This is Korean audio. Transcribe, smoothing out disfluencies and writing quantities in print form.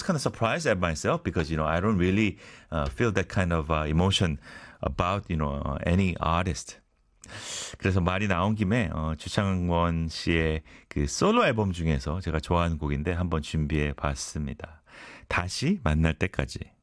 kind of surprised at myself because, I don't really feel that kind of emotion about, any artist. 그래서 말이 나온 김에 주창원 씨의 그 솔로 앨범 중에서 제가 좋아하는 곡인데 한번 준비해 봤습니다. 다시 만날 때까지.